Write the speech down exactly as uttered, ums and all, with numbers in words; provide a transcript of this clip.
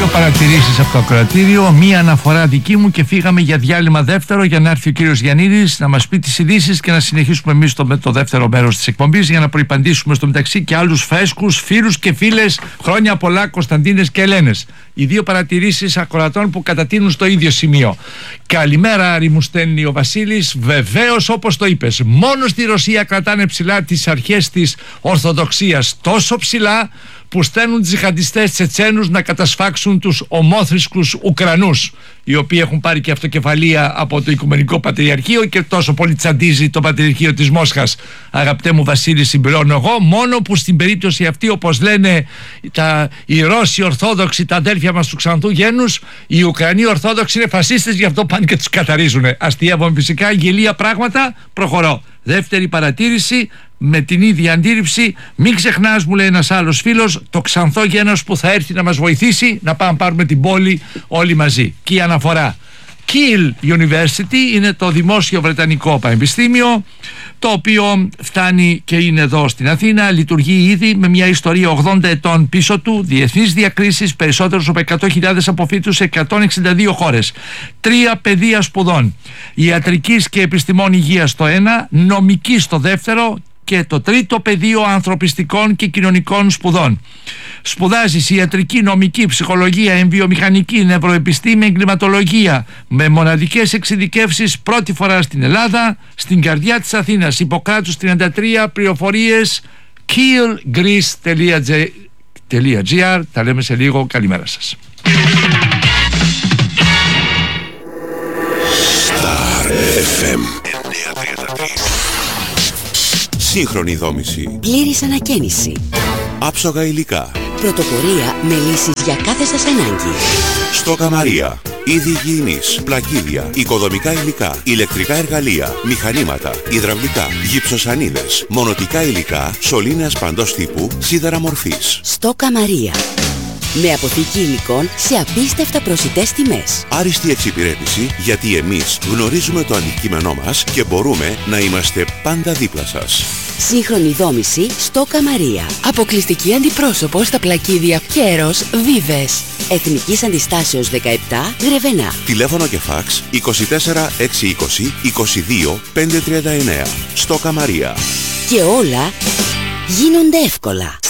παρατηρήσεις από το ακροατήριο, μία αναφορά δική μου και φύγαμε για διάλειμμα δεύτερο για να έρθει ο κύριος Γιαννίδης να μας πει τις ειδήσεις και να συνεχίσουμε εμείς το, το δεύτερο μέρος της εκπομπής για να προϋπαντήσουμε στο μεταξύ και άλλους φρέσκους φίλους και φίλες. Χρόνια πολλά, Κωνσταντίνες και Ελένες. Οι δύο παρατηρήσεις ακροατών που κατατείνουν στο ίδιο σημείο. Καλημέρα, Άρη, μου στέλνει ο Βασίλης. Βεβαίως, όπως το είπες, μόνο στη Ρωσία κρατάνε ψηλά τις αρχές της Ορθοδοξίας, τόσο ψηλά που στέλνουν τζιχαντιστές Τσετσένους να κατασφάξουν τους ομόθρησκους Ουκρανούς, οι οποίοι έχουν πάρει και αυτοκεφαλία από το Οικουμενικό Πατριαρχείο και τόσο πολύ τσαντίζει το Πατριαρχείο της Μόσχας. Αγαπητέ μου Βασίλη, συμπληρώνω εγώ, μόνο που στην περίπτωση αυτή, όπως λένε τα, οι Ρώσοι Ορθόδοξοι, τα αδέλφια μας του Ξανθού Γένους, οι Ουκρανοί Ορθόδοξοι είναι φασίστες, γι' αυτό πάνε και τους καθαρίζουν. Αστείευομαι φυσικά, γελία πράγματα. Προχωρώ. Δεύτερη παρατήρηση, με την ίδια αντίληψη, μην ξεχνάς, μου λέει ένας άλλος φίλος, το Ξανθό Γένος που θα έρθει να μας βοηθήσει να πάμε πάρουμε την πόλη όλοι μαζί. Και η αναφορά. Kiel University είναι το δημόσιο βρετανικό πανεπιστήμιο, το οποίο φτάνει και είναι εδώ στην Αθήνα, λειτουργεί ήδη με μια ιστορία ογδόντα ετών πίσω του, διεθνείς διακρίσεις, περισσότερους από εκατό χιλιάδες αποφύτους σε εκατόν εξήντα δύο χώρες, τρία πεδία σπουδών, ιατρικής και επιστημών υγείας στο ένα, νομική στο δεύτερο και το τρίτο πεδίο ανθρωπιστικών και κοινωνικών σπουδών. Σπουδάζεις ιατρική, νομική, ψυχολογία, εμβιομηχανική, νευροεπιστήμη, εγκληματολογία, με μοναδικές εξειδικεύσεις πρώτη φορά στην Ελλάδα, στην καρδιά της Αθήνας, Ιπποκράτους τριάντα τρία, πληροφορίες kielgreece τελεία gr. Τα λέμε σε λίγο. Καλημέρα σας. Star εφ εμ εννιακόσια τριάντα τρία. Σύγχρονη δόμηση. Πλήρης ανακαίνιση. Άψογα υλικά. Πρωτοπορία με λύσεις για κάθε σας ανάγκη. Στόκα Μαρία. Είδη υγιεινής, πλακίδια, οικοδομικά υλικά, ηλεκτρικά εργαλεία, μηχανήματα, υδραυλικά, γυψοσανίδες, μονοτικά υλικά, σωλήνες παντός τύπου, σίδερα μορφής. Στόκα Μαρία. Με αποθήκη υλικών σε απίστευτα προσιτές τιμές. Άριστη εξυπηρέτηση, γιατί εμείς γνωρίζουμε το αντικείμενό μας και μπορούμε να είμαστε πάντα δίπλα σας. Σύγχρονη δόμηση Στόκα Μαρία. Αποκλειστική αντιπρόσωπο στα πλακίδια Κέρος Βίβες. Εθνικής Αντιστάσεως δεκαεπτά, Γρεβενά. Τηλέφωνο και φάξ είκοσι τέσσερα εξακόσια είκοσι είκοσι δύο πεντακόσια τριάντα εννέα. Στόκα Μαρία. Και όλα γίνονται εύκολα.